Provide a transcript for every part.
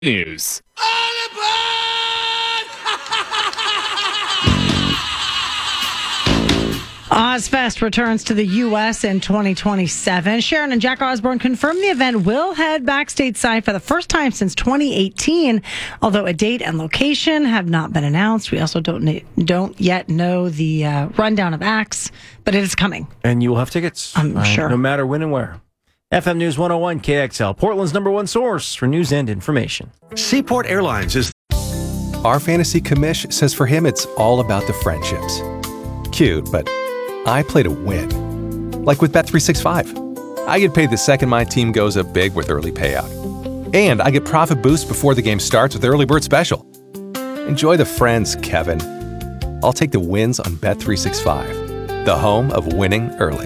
News. Ozfest returns to the U.S. in 2027. Sharon and Jack Osborne confirmed the event will head back stateside for the first time since 2018, although a date and location have not been announced. We also don't yet know the rundown of acts, but it is coming. And you will have tickets. I'm sure. No matter when and where. FM News 101 KXL, Portland's #1 source for news and information. Seaport Airlines is... Our fantasy commish says for him it's all about the friendships. Cute, but I play to win. Like with Bet365. I get paid the second my team goes up big with early payout. And I get profit boost before the game starts with Early Bird Special. Enjoy the friends, Kevin. I'll take the wins on Bet365, the home of winning early.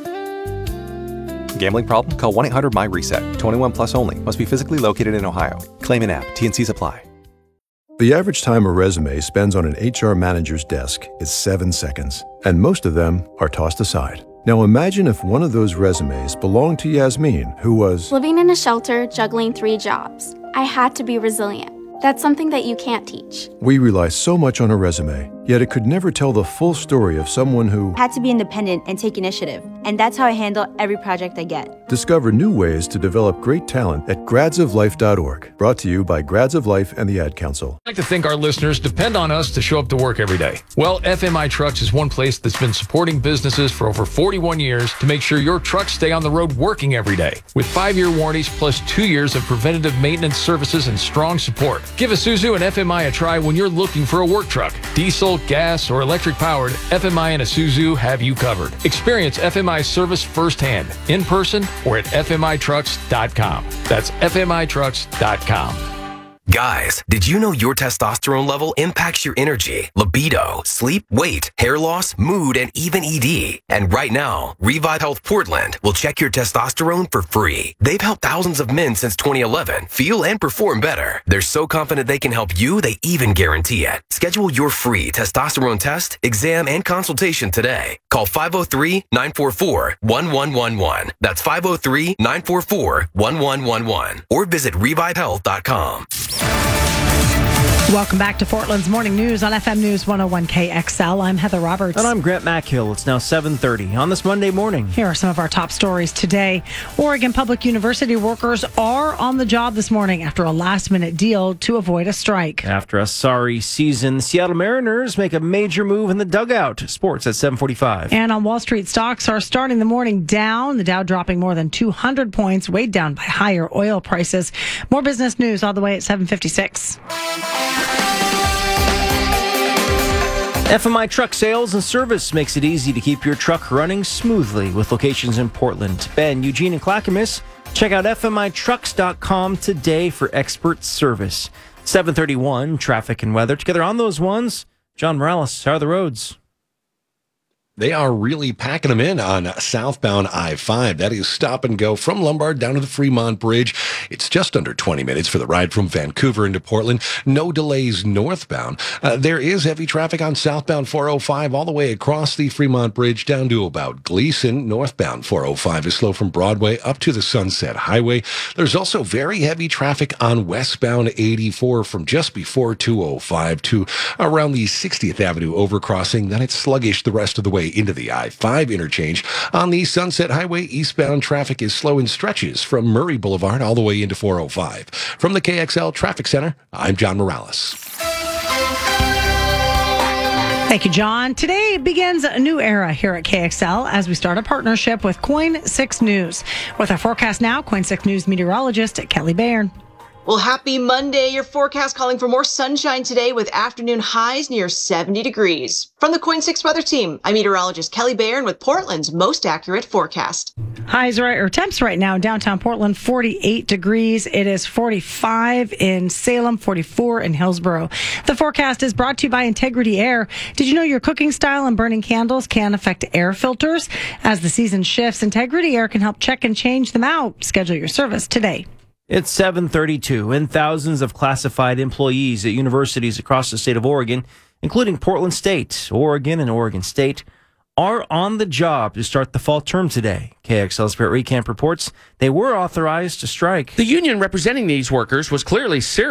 Gambling problem? Call 1-800-MY-RESET. 21 plus only. Must be physically located in Ohio. Claim in app. T&Cs apply. The average time a resume spends on an HR manager's desk is 7 seconds, and most of them are tossed aside. Now imagine if one of those resumes belonged to Yasmin, who was living in a shelter, juggling 3 jobs. I had to be resilient. That's something that you can't teach. We rely so much on a resume, yet it could never tell the full story of someone who had to be independent and take initiative. And that's how I handle every project I get. Discover new ways to develop great talent at gradsoflife.org. Brought to you by Grads of Life and the Ad Council. I'd like to think our listeners depend on us to show up to work every day. Well, FMI Trucks is one place that's been supporting businesses for over 41 years to make sure your trucks stay on the road working every day. With 5-year warranties plus 2 years of preventative maintenance services and strong support. Give Isuzu and FMI a try when you're looking for a work truck. Diesel, gas, or electric powered, FMI and Isuzu have you covered. Experience FMI service firsthand, in person, or at FMITrucks.com. That's FMITrucks.com. Guys, did you know your testosterone level impacts your energy, libido, sleep, weight, hair loss, mood, and even ED? And right now, Revive Health Portland will check your testosterone for free. They've helped thousands of men since 2011 feel and perform better. They're so confident they can help you, they even guarantee it. Schedule your free testosterone test, exam, and consultation today. Call 503-944-1111. That's 503-944-1111. Or visit revivehealth.com. Welcome back to Portland's Morning News on FM News 101 KXL. I'm Heather Roberts. And I'm Grant Mackhill. It's now 7:30 on this Monday morning. Here are some of our top stories today. Oregon Public University workers are on the job this morning after a last-minute deal to avoid a strike. After a sorry season, the Seattle Mariners make a major move in the dugout. Sports at 7:45. And on Wall Street, stocks are starting the morning down. The Dow dropping more than 200 points, weighed down by higher oil prices. More business news all the way at 7:56. FMI Truck Sales and Service makes it easy to keep your truck running smoothly with locations in Portland, Bend, Eugene, and Clackamas. Check out FMITrucks.com today for expert service. 7:31, traffic and weather. Together on those ones, John Morales, how are the roads? They are really packing them in on southbound I-5. That is stop and go from Lombard down to the Fremont Bridge. It's just under 20 minutes for the ride from Vancouver into Portland. No delays northbound. There is heavy traffic on southbound 405 all the way across the Fremont Bridge down to about Gleason. Northbound 405 is slow from Broadway up to the Sunset Highway. There's also very heavy traffic on westbound 84 from just before 205 to around the 60th Avenue overcrossing. Then it's sluggish the rest of the way into the I-5 interchange. On the Sunset Highway, eastbound traffic is slow in stretches from Murray Boulevard all the way into 405. From the KXL Traffic Center, I'm John Morales. Thank you, John. Today begins a new era here at KXL as we start a partnership with KOIN 6 News. With our forecast now, KOIN 6 News meteorologist Kelly Bayern. Well, happy Monday. Your forecast calling for more sunshine today with afternoon highs near 70 degrees. From the KOIN 6 Weather Team, I'm meteorologist Kelly Bayern with Portland's most accurate forecast. Temps right now in downtown Portland, 48 degrees. It is 45 in Salem, 44 in Hillsborough. The forecast is brought to you by Integrity Air. Did you know your cooking style and burning candles can affect air filters? As the season shifts, Integrity Air can help check and change them out. Schedule your service today. It's 7:32, and thousands of classified employees at universities across the state of Oregon, including Portland State, Oregon, and Oregon State, are on the job to start the fall term today. KXL's Brett Recamp reports they were authorized to strike. The union representing these workers was clearly serious